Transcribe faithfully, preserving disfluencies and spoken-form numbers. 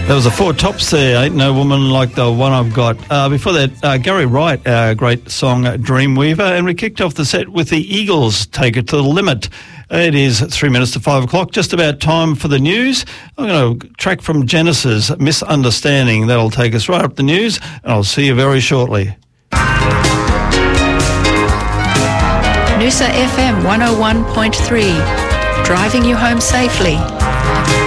There was a Four Tops there, Ain't No Woman Like the One I've Got. Uh, before that, uh, Gary Wright, our great song Dreamweaver, and we kicked off the set with the Eagles, Take It to the Limit. It is three minutes to five o'clock, just about time for the news. I'm going to track from Genesis, Misunderstanding. That'll take us right up the news, and I'll see you very shortly. Noosa F M one oh one point three, driving you home safely.